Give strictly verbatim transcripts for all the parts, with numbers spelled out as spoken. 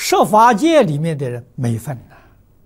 十法界里面的人没份呐。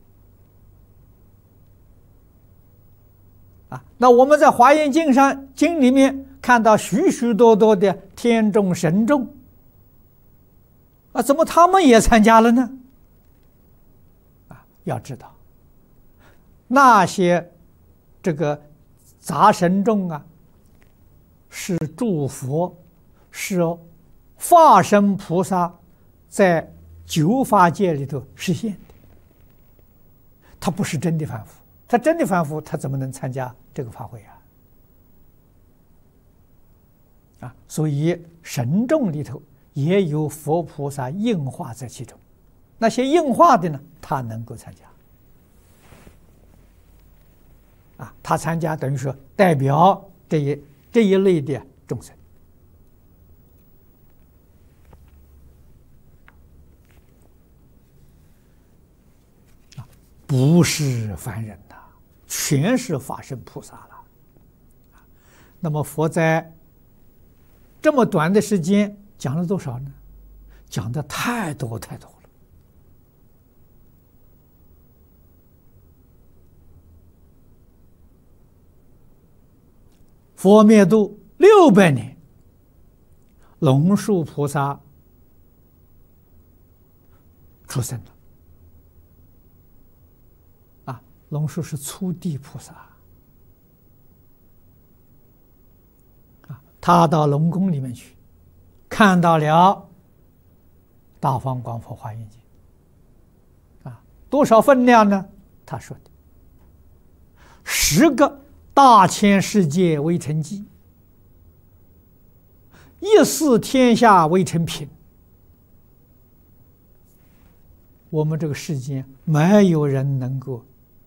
啊，那我们在《华严经》上经里面看到许许多多的天众神众，啊，怎么他们也参加了呢？啊，要知道，那些这个杂神众啊，是诸佛，是化身菩萨在九法界里头实现的，他不是真的凡夫。他真的凡夫，他怎么能参加这个法会啊？啊，所以神众里头也有佛菩萨应化在其中，那些应化的呢，他能够参加。啊，他参加等于说代表这一这一类的众生。啊，不是凡人呐，全是法身菩萨了。那么佛在这么短的时间讲了多少呢？讲的太多太多了。佛灭度六百年，龙树菩萨出生了。啊，龙树是初地菩萨。啊，他到龙宫里面去，看到了《大方广佛华严经》。啊，多少分量呢？他说的十个大千世界为成绩，一四天下为成品。我们这个世间没有人能够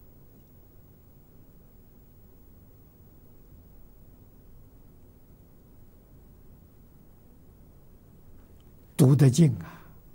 读得尽啊！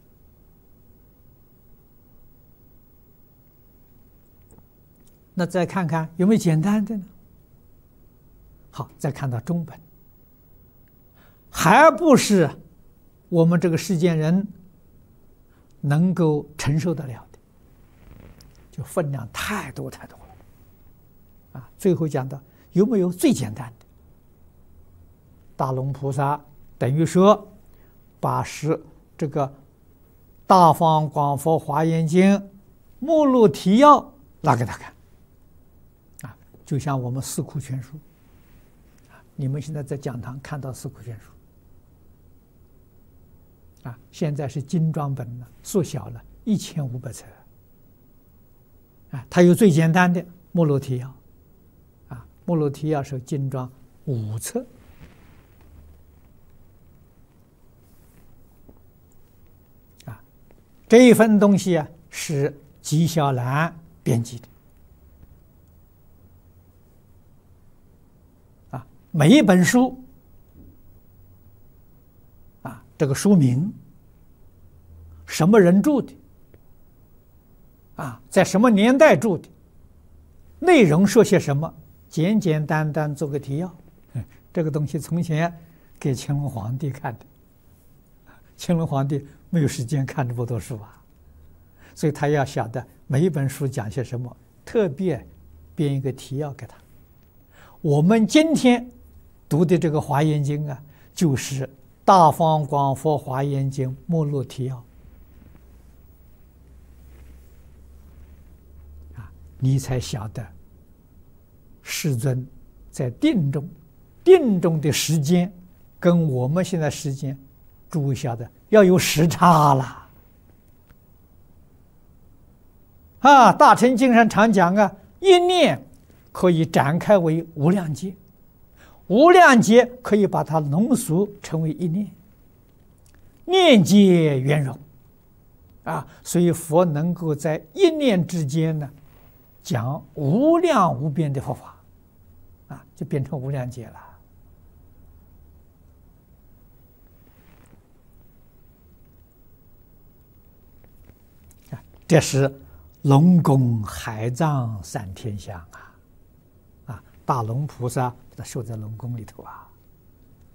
那再看看有没有简单的呢？好，再看到中本，还不是我们这个世间人能够承受得了的，就分量太多太多了。啊，最后讲到有没有最简单的？大龙菩萨等于说把是这个《大方广佛华严经》目录提要拿给他看，啊，就像我们四库全书。你们现在在讲堂看到四库全书，啊，现在是精装本了，缩小了一千五百册，啊，它有最简单的目录提要，啊，目录提要是精装五册，啊，这一份东西啊是纪晓岚编辑的。每一本书啊，这个书名，什么人著的，啊，在什么年代著的，内容说些什么，简简单单做个提要。这个东西从前给乾隆皇帝看的，乾隆皇帝没有时间看这么多书啊，所以他要晓得每一本书讲些什么，特别编一个提要给他。我们今天读的这个《华严经》啊，就是《大方广佛华严经》目录提要啊，你才晓得世尊在定中，定中的时间跟我们现在时间，诸位晓得要有时差了啊！大乘经上常讲啊，一念可以展开为无量劫。无量劫可以把它浓缩成为一念，念皆圆融，啊，所以佛能够在一念之间呢，讲无量无边的佛法，啊，就变成无量劫了。啊，这是龙宫海藏三天香啊，啊，大龙菩萨。他收在龙宫里头啊。